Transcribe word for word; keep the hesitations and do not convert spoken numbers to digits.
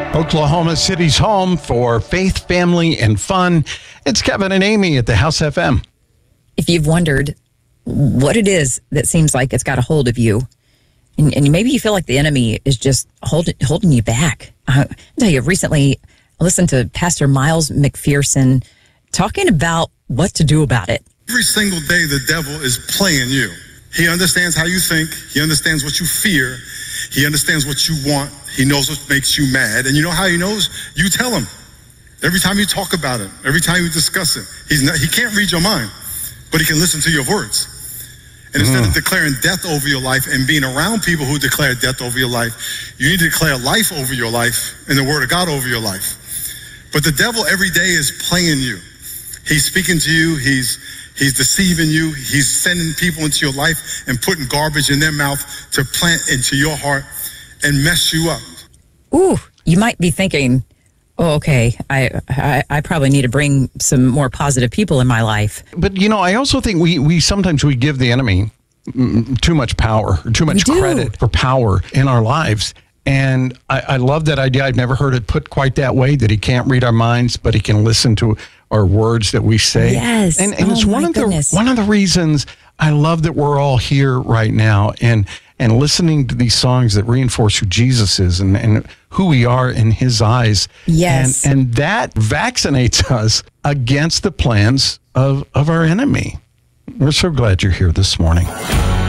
Oklahoma City's home for faith, family, and fun. It's Kevin and Amy at the House F M. If you've wondered what it is that seems like it's got a hold of you, and, and maybe you feel like the enemy is just holding holding you back. Uh, I'll tell you, recently I listened to Pastor Miles McPherson talking about what to do about it. Every single day the devil is playing you. He understands how you think. He understands what you fear. He understands what you want. He knows what makes you mad. And you know how he knows? You tell him. Every time you talk about it, every time you discuss it, he's not, he can't read your mind, but he can listen to your words. And instead mm. of declaring death over your life and being around people who declare death over your life, you need to declare life over your life and the word of God over your life. But the devil every day is playing you. He's speaking to you. He's He's deceiving you. He's sending people into your life and putting garbage in their mouth to plant into your heart and mess you up. Ooh, you might be thinking, oh, okay, I, I I probably need to bring some more positive people in my life. But, you know, I also think we, we sometimes we give the enemy too much power, too much credit for power in our lives. And I, I love that idea. I've never heard it put quite that way, that he can't read our minds, but he can listen to our words that we say. Yes. And, and oh, it's one of goodness. the one of the reasons I love that we're all here right now and and listening to these songs that reinforce who Jesus is and, and who we are in his eyes. Yes. And, and that vaccinates us against the plans of, of our enemy. We're so glad you're here this morning.